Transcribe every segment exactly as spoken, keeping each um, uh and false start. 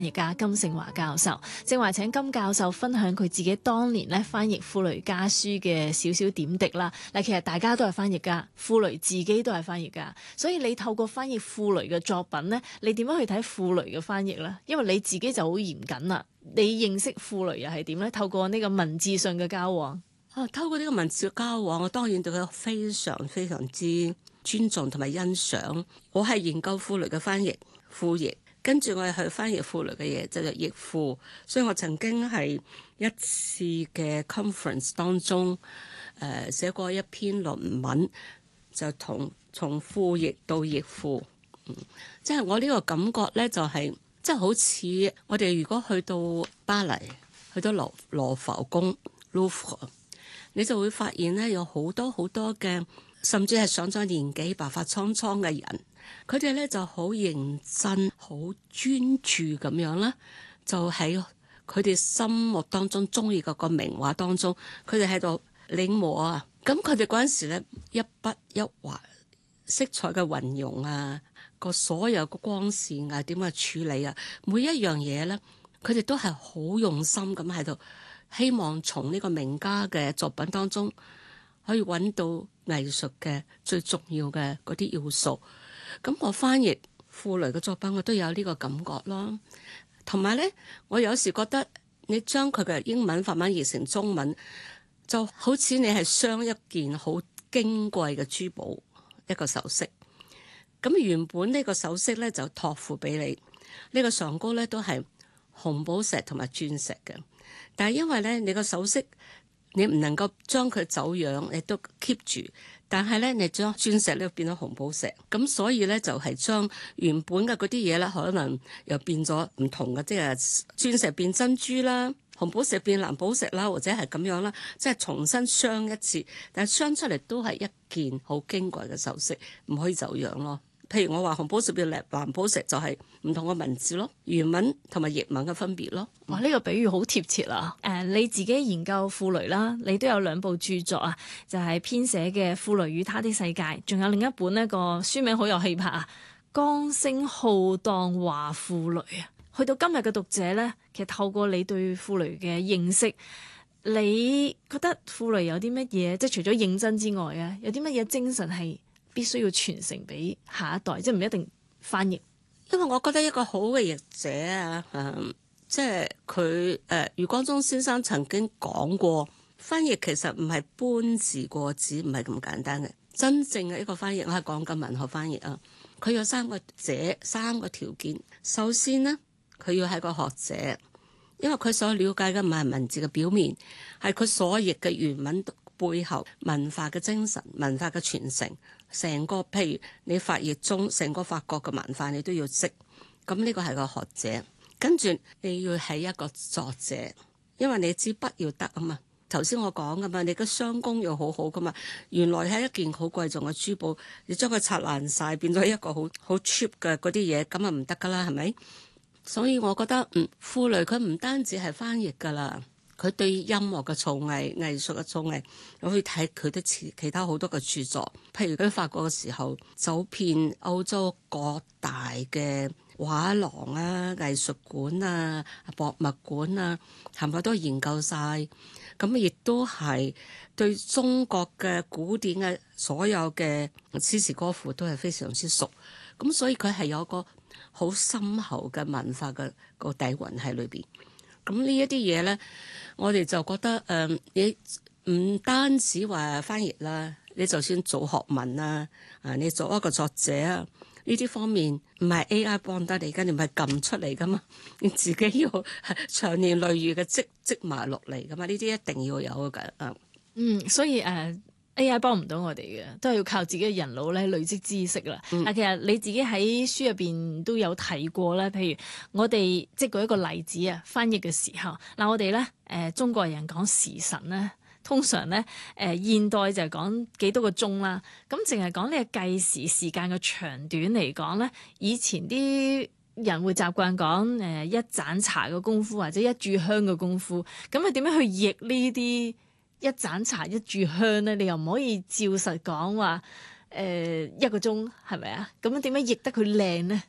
而家金聖華教授，正話請金教授分享佢自己當年咧翻譯庫雷家書嘅少少點滴啦。嗱，其實大家都係翻譯家，庫雷自己都係翻譯家，所以你透過翻譯庫雷嘅作品咧，你點樣去睇庫雷嘅翻譯咧？因為你自己就好嚴謹啦，你認識庫雷又係點咧？透過呢個文字上嘅交往， 啊，透過呢個文字嘅交往，我當然對佢非常非常之尊重同埋欣賞。我係研究庫雷嘅翻譯庫譯。跟住我係去翻譯庫雷嘅嘢，就係譯庫，所以我曾經係一次嘅 conference 當中，誒、呃、寫過一篇論文，就同從庫譯到譯庫，嗯，即係我呢個感覺咧，就係即係好似我哋如果去到巴黎，去到羅羅浮宮 Louvre， 你就會發現咧有好多好多嘅，甚至係上咗年紀白髮蒼蒼嘅人。佢哋咧就好認真、好專注咁樣啦，就喺佢哋心目當中中意嗰個名畫當中，佢哋喺度領摸啊。咁佢哋嗰陣時咧，一筆一畫色彩嘅運用啊，個所有嘅光線啊，點樣處理啊，每一樣嘢咧，佢哋都係好用心咁喺度，希望從呢個名家嘅作品當中可以揾到藝術嘅最重要嘅嗰啲要素。咁我翻譯庫雷嘅作品，我都有呢個感覺咯。同埋咧，我有時覺得你將佢嘅英文法文譯成中文，就好似你係鑲一件好矜貴嘅珠寶，一個首飾。咁原本呢個首飾咧就託付俾你，呢個上高咧都係紅寶石同埋鑽石嘅。但係因為咧你個首飾你唔能夠將佢走樣，你都 keep 住。但係咧，你將鑽石咧變咗紅寶石，咁所以咧就係將原本嘅嗰啲嘢咧，可能又變咗唔同嘅，即係鑽石變珍珠啦，紅寶石變藍寶石啦，或者係咁樣啦，即係重新鑲一次，但係鑲出嚟都係一件好矜貴嘅首飾，唔可以走樣咯。譬如我話紅寶石變藍寶石就係唔同嘅文字咯，原文同埋譯文嘅分別咯。 哇！呢、這個比喻好貼切啦。誒、uh, 你自己研究庫雷啦，你都有兩部著作啊，就係、是、編寫嘅《庫雷與他的世界》，仲有另一本呢個書名好有氣魄啊，《江聲浩蕩話庫雷》啊。去到今日嘅讀者咧，其實透過你對庫雷嘅認識，你覺得庫雷有啲乜嘢？即係除咗認真之外啊，有啲乜嘢精神係必須要傳承俾下一代，即係唔一定翻譯。 因為我覺得一個好嘅譯者啊，嗯，即係佢誒余光中先生曾經講過，翻譯其實唔係搬字過紙，唔係咁簡單嘅。真正嘅一個翻譯，我係講緊文學翻譯啊，佢有三個者，三個條件。首先呢，佢要係個學者，因為佢所了解嘅唔係文字嘅表面，係佢所譯嘅原文背後文化嘅精神、文化嘅傳承。成個譬如你法譯中成個法國嘅文化你都要識，咁呢個係個學者。跟住你要係一個作者，因為你支筆要得啊嘛。頭先我講噶嘛，你個雙工要好好噶嘛。原來係一件好貴重嘅珠寶，你將佢拆爛晒變咗一個好好 cheap 嘅嗰啲嘢，咁啊唔得噶啦，係咪？所以我覺得嗯，庫雷佢唔單止係翻譯噶啦。佢對音樂嘅造藝、藝術嘅造藝，你可以睇佢啲其其他好多嘅著作。譬如佢法國嘅時候，走遍歐洲各大嘅畫廊啊、藝術館啊、博物館啊，係咪都研究晒？咁亦都係對中國嘅古典嘅所有嘅詩詞歌賦都係非常之熟。咁所以佢係有個好深厚嘅文化嘅個底蘊喺裏邊。咁呢一啲嘢咧，我哋就覺得誒、呃，你唔單止話翻譯啦，你就算做學問啦，啊，你做一個作者啊，呢啲方面唔係 A I 幫得你，跟住唔係撳出嚟噶嘛，你自己要長年累月嘅積積埋落嚟噶嘛，呢啲一定要有嘅啊。 嗯，所以誒。Uh A I 幫唔到我哋嘅，都係要靠自己嘅人腦咧累積知識啦。嗱、嗯，其實你自己喺書入邊都有提過咧，譬如我哋即係舉一個例子啊，翻譯嘅時候，嗱我哋咧誒中國人講時辰咧，通常咧誒、呃、現代就係講幾多個鐘啦，咁淨係講呢個計時時間嘅長短嚟講咧，以前啲人會習慣講誒一盞茶嘅功夫或者一炷香嘅功夫，咁啊點樣去譯呢啲？一盞茶一炷香咧，你又唔可以照實講話誒一個鐘係咪啊？咁樣點樣譯得佢靚咧？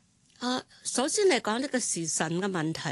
啊，首先嚟講呢個時辰嘅問題